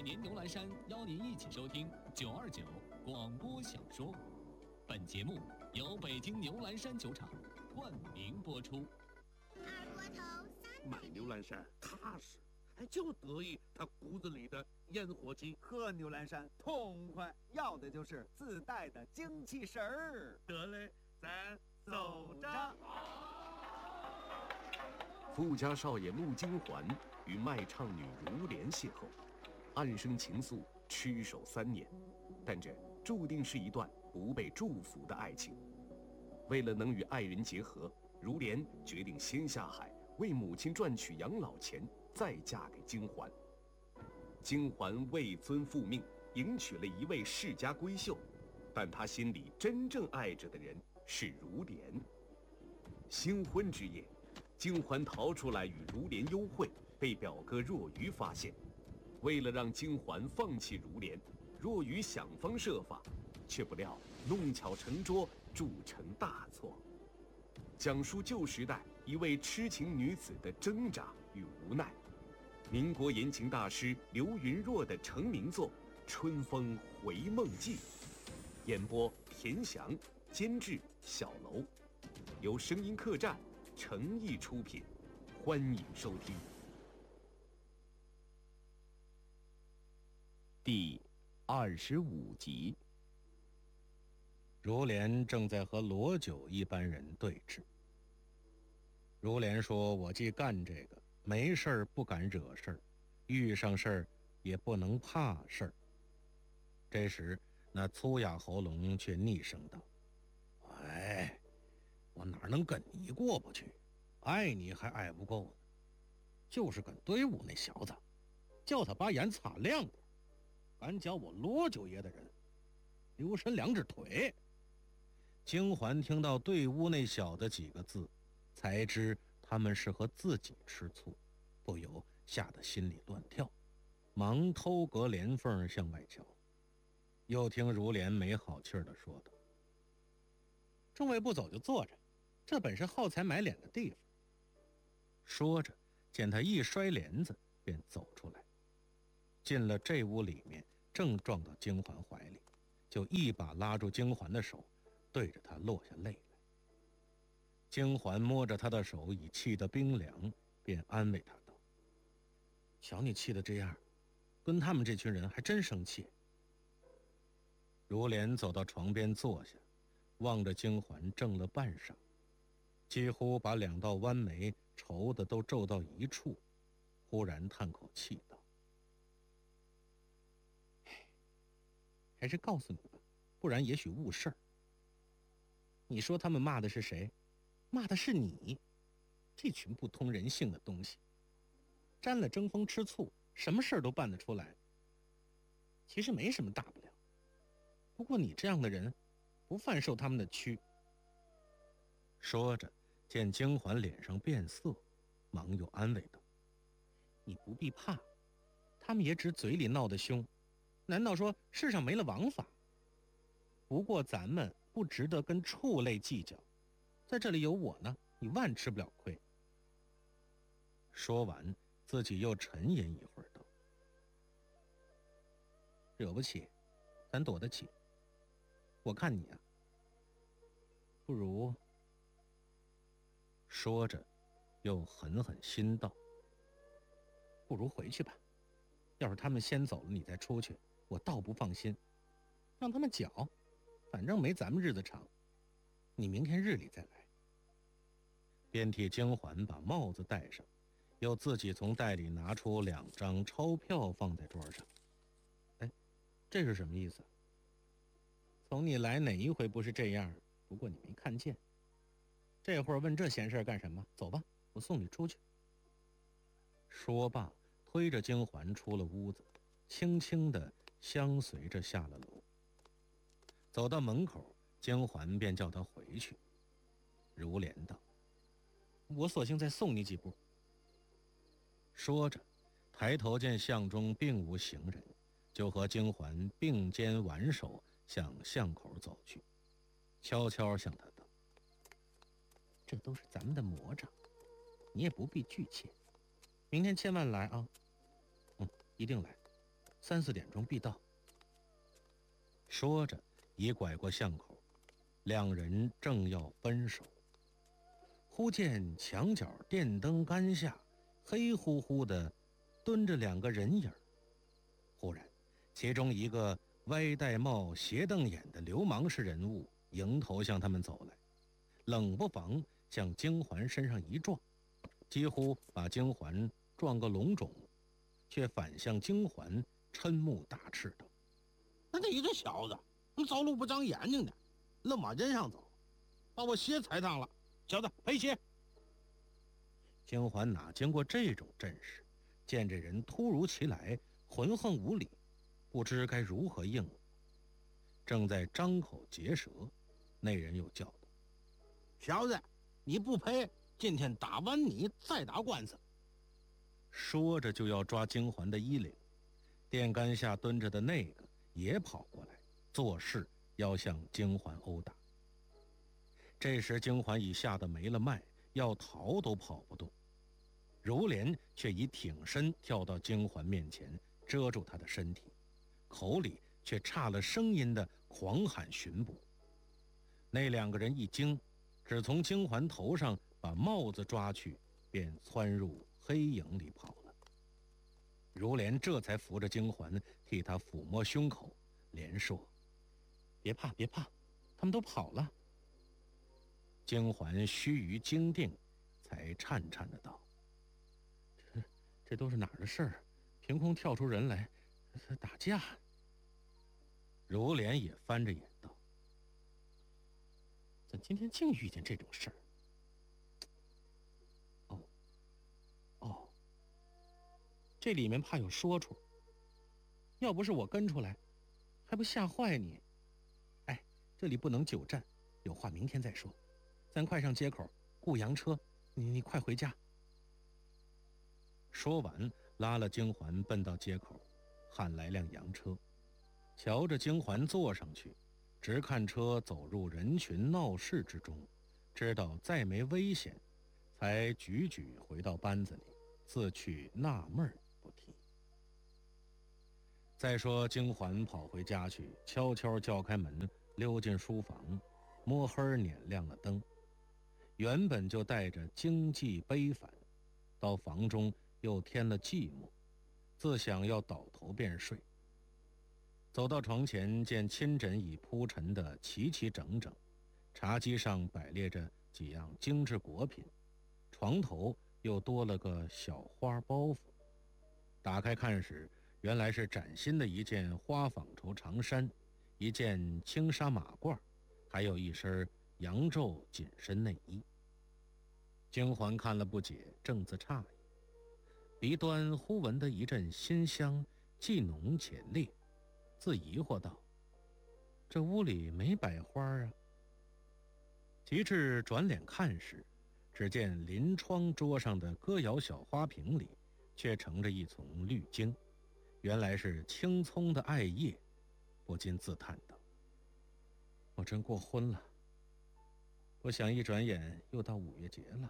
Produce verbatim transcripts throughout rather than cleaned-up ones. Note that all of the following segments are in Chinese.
年牛栏山邀您一起收听九二九广播小说。本节目由北京牛栏山酒厂冠名播出。 二锅头三买牛栏山踏实，哎，就得意它骨子里的烟火气。 喝牛栏山痛快，要的就是自带的精气神儿。 得嘞，咱走着。 富家少爷穆金环与卖唱女如莲邂逅，暗生情愫，屈守三年，但这注定是一段不被祝福的爱情。为了能与爱人结合，如莲决定先下海，为母亲赚取养老钱，再嫁给金环。金环为尊复命，迎娶了一位世家闺秀，但她心里真正爱着的人是如莲。新婚之夜，金环逃出来与如莲幽会，被表哥若愚发现。为了让金环放弃如莲，若愚想方设法，却不料弄巧成拙，铸成大错。讲述旧时代一位痴情女子的挣扎与无奈。民国言情大师刘云若的成名作《春风回梦记》，演播田翔，监制小楼，由声音客栈诚意出品，欢迎收听。 第二十五集。 如莲正在和罗九一班人对峙。如莲说：“我既干这个，没事儿不敢惹事儿，遇上事儿也不能怕事儿。”这时，那粗哑喉咙却厉声道：“哎，我哪能跟你过不去？爱你还爱不够呢，就是跟队伍那小子，叫他把眼擦亮点，敢叫我罗九爷的人，留神两只腿。”金环听到队伍那小子几个字，才知他们是和自己吃醋，不由吓得心里乱跳，忙偷隔帘缝向外瞧。又听如莲没好气儿地说道：“众位不走就坐着，这本是耗财买脸的地方。”说着见他一摔帘子便走出来，进了这屋里面，正撞到金环怀里，就一把拉住金环的手，对着他落下泪来。金环摸着他的手已气得冰凉，便安慰他道：“瞧你气得这样，跟他们这群人还真生气。”如莲走到床边坐下，望着金环怔了半晌，几乎把两道弯眉愁得都皱到一处，忽然叹口气道：“还是告诉你吧，不然也许误事儿。你说他们骂的是谁？骂的是你，这群不通人性的东西，沾了争风吃醋，什么事儿都办得出来。其实没什么大不了，不过你这样的人，不犯受他们的屈。”说着，见金环脸上变色，忙又安慰道：“你不必怕，他们也只嘴里闹得凶，难道说世上没了王法？不过咱们不值得跟畜类计较，在这里有我呢，你万吃不了亏。”说完，自己又沉吟一会儿道：“惹不起，咱躲得起。我看你啊，不如……”说着，又狠狠心道：“不如回去吧。要是他们先走了，你再出去，我倒不放心。让他们搅，反正没咱们日子长。你明天日里再来。”便替金环把帽子戴上，又自己从袋里拿出两张钞票放在桌上。“哎，这是什么意思？从你来哪一回不是这样？不过你没看见。这会儿问这闲事干什么？走吧，我送你出去。”说罢，推着金环出了屋子，轻轻地相随着下了楼。走到门口，金环便叫他回去。如莲道：“我索性再送你几步。”说着，抬头见巷中并无行人，就和金环并肩挽手向巷口走去，悄悄向他道：“这都是咱们的魔障，你也不必惧怯，明天千万来啊。”“嗯，一定来。 三四点钟必到。说着，已拐过巷口，两人正要分手，忽见墙角电灯杆下黑乎乎的蹲着两个人影。忽然，其中一个歪戴帽、斜瞪眼的流氓式人物迎头向他们走来，冷不防向金环身上一撞，几乎把金环撞个龙肿，却反向金环嗔目大斥道：“ 那你这小子，你走路不长眼睛的，愣往人上走，把我鞋踩烫了，小子赔鞋！” 金环哪经过这种阵势，见这人突如其来，浑横无理，不知该如何应付，正在张口结舌，那人又叫道：“ 小子，你不赔，今天打完你再打官司。” 说着就要抓金环的衣领，电杆下蹲着的那个也跑过来，作势要向金环殴打。这时金环已吓得没了脉，要逃都跑不动，如莲却已挺身跳到金环面前，遮住他的身体，口里却差了声音的狂喊巡捕。那两个人一惊，只从金环头上把帽子抓去，便窜入黑影里跑了。如莲这才扶着金环，替他抚摸胸口，连说：“别怕别怕，他们都跑了。”金环须臾惊定，才颤颤的道：“这这都是哪儿的事儿？凭空跳出人来，打架。”如莲也翻着眼道：“怎今天竟遇见这种事儿？哦，哦，这里面怕有说处，要不是我跟出来，还不吓坏你。哎，这里不能久站，有话明天再说。咱快上街口雇洋车，你你快回家。”说完，拉了金环奔到街口，喊来辆洋车，瞧着金环坐上去，直看车走入人群闹市之中，知道再没危险，才举举回到班子里，自去纳闷不提。再说金环跑回家去，悄悄叫开门，溜进书房，摸黑捻亮了灯。原本就带着惊悸悲烦，到房中又添了寂寞，自想要倒头便睡。走到床前，见亲枕已铺陈得齐齐整整，茶几上摆列着几样精致果品，床头又多了个小花包袱。打开看时，原来是崭新的一件花纺绸长衫，一件轻纱马褂，还有一身羊皱紧身内衣。金环看了不解，正自诧异，鼻端忽闻得一阵馨香，既浓且烈，自疑惑道：“这屋里没摆花啊。”及至转脸看时，只见临窗桌上的歌谣小花瓶里却盛着一丛绿茎，原来是青葱的艾叶，不禁自叹道：“我真过昏了，我想一转眼又到五月节了。”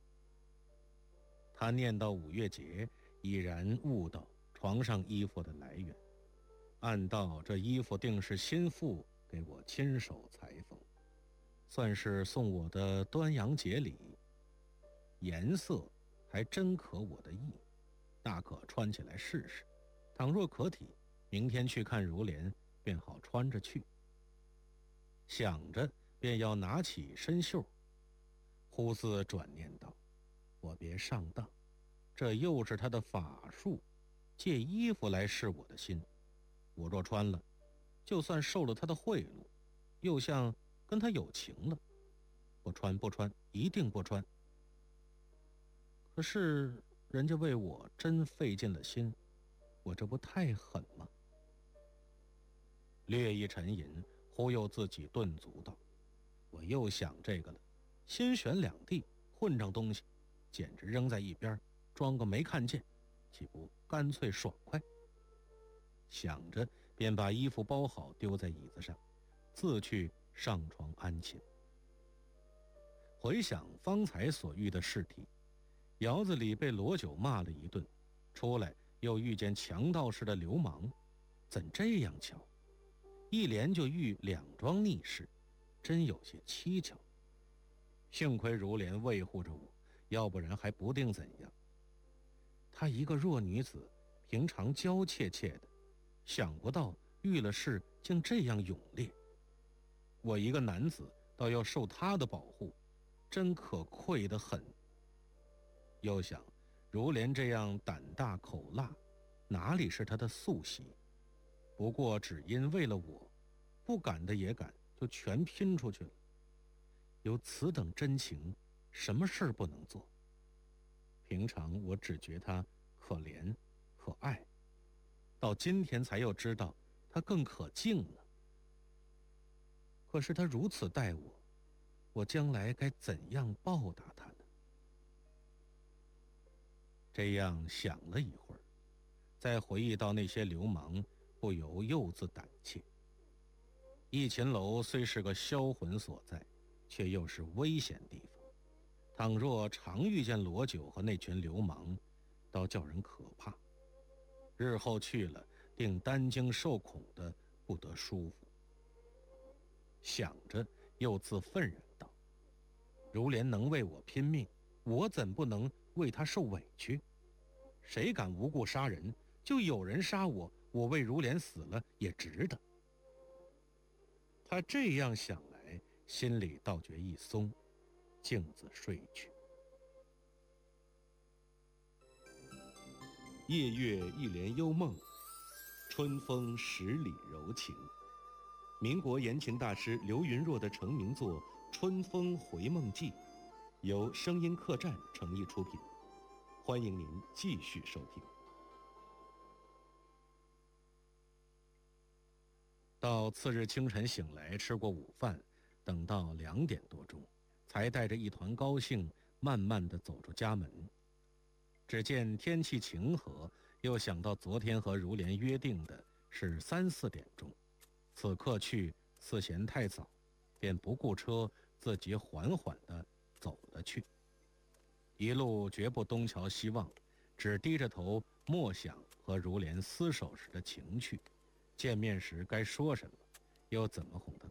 他念到五月节，已然悟到床上衣服的来源，暗道这衣服定是心腹给我亲手裁缝，算是送我的端阳节礼，颜色还真合我的意，大可穿起来试试，倘若可体，明天去看如莲便好穿着去。想着便要拿起身袖，忽自转念道：“我别上当，这又是他的法术，借衣服来试我的心。我若穿了，就算受了他的贿赂，又像跟他有情了。不穿不穿，一定不穿。可是人家为我真费尽了心，我这不太狠吗？”略一沉吟，忽又自己顿足道：“我又想这个了，心悬两地，混账东西，简直扔在一边，装个没看见，岂不干脆爽快？”想着便把衣服包好，丢在椅子上，自去上床安寝。回想方才所遇的事体，窑子里被罗九骂了一顿，出来又遇见强盗似的流氓， 怎这样巧？一连就遇两桩逆事，真有些蹊跷。幸亏如莲维护着我，要不然还不定怎样。她一个弱女子，平常娇怯怯的，想不到遇了事竟这样勇烈。我一个男子倒要受她的保护，真可愧得很。又想，如莲这样胆大口辣，哪里是她的素习？不过只因为了我，不敢的也敢，就全拼出去了。有此等真情，什么事儿不能做？平常我只觉她可怜可爱，到今天才又知道她更可敬呢。可是她如此待我，我将来该怎样报答她呢？这样想了一会儿，再回忆到那些流氓，不由又自胆怯。逸秦楼虽是个销魂所在，却又是危险地方。倘若常遇见罗九和那群流氓，倒叫人可怕。日后去了，定担惊受恐的，不得舒服。想着，又自愤然道：“如莲能为我拼命，我怎不能为她受委屈？谁敢无故杀人，就有人杀我，我为如莲死了也值得。”他这样想来，心里倒觉一松，径自睡去。 夜月一帘幽梦，春风十里柔情。民国言情大师刘云若的成名作《春风回梦记》，由声音客栈诚意出品，欢迎您继续收听。 到次日清晨醒来，吃过午饭，等到两点多钟，才带着一团高兴，慢慢地走出家门。只见天气晴和，又想到昨天和如莲约定的是三四点钟，此刻去似嫌太早，便不顾车，自己缓缓地走了去。一路绝不东瞧西望，只低着头默想和如莲厮守时的情趣，见面时该说什么，又怎么哄她